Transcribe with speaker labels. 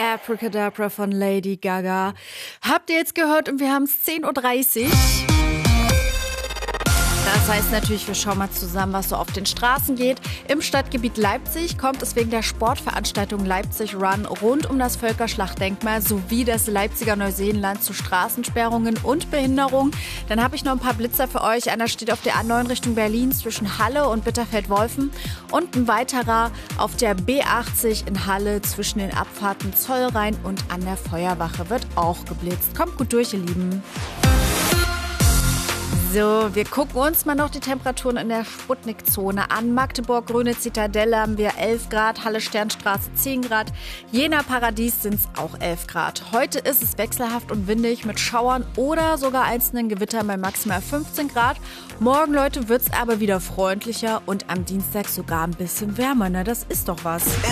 Speaker 1: Abracadabra von Lady Gaga. Habt ihr jetzt gehört und wir haben es 10:30 Uhr. Das heißt natürlich, wir schauen mal zusammen, was so auf den Straßen geht. Im Stadtgebiet Leipzig kommt es wegen der Sportveranstaltung Leipzig Run rund um das Völkerschlachtdenkmal sowie das Leipziger Neuseenland zu Straßensperrungen und Behinderung. Dann habe ich noch ein paar Blitzer für euch. Einer steht auf der A9 Richtung Berlin zwischen Halle und Bitterfeld-Wolfen und ein weiterer auf der B80 in Halle zwischen den Abfahrten Zollrhein und an der Feuerwache wird auch geblitzt. Kommt gut durch, ihr Lieben. So, wir gucken uns mal noch die Temperaturen in der Sputnik-Zone an. Magdeburg, Grüne Zitadelle haben wir 11 Grad, Halle Sternstraße 10 Grad, Jena Paradies sind es auch 11 Grad. Heute ist es wechselhaft und windig mit Schauern oder sogar einzelnen Gewittern bei maximal 15 Grad. Morgen, Leute, wird es aber wieder freundlicher und am Dienstag sogar ein bisschen wärmer. Na, das ist doch was.